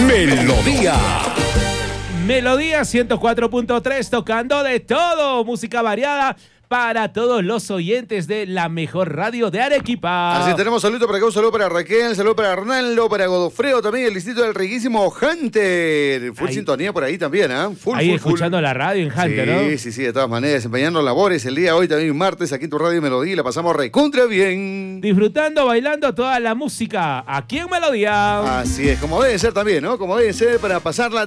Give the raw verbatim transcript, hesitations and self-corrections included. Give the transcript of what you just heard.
Melodía. Melodía ciento cuatro punto tres, tocando de todo, música variada para todos los oyentes de la mejor radio de Arequipa. Así tenemos saludos para acá, un saludo para Raquel, saludo para Arnaldo, para Godofredo también, el distrito del riquísimo Hunter. Full ahí, sintonía por ahí también, ¿ah? ¿eh? Full, ahí full, escuchando full. la radio en Hunter, sí, ¿no? Sí, sí, sí, de todas maneras, desempeñando labores el día de hoy, también martes, aquí en tu radio Melodía, la pasamos recontra bien. Disfrutando, bailando toda la música aquí en Melodía. Así es, como debe ser también, ¿no? Como debe ser para pasarla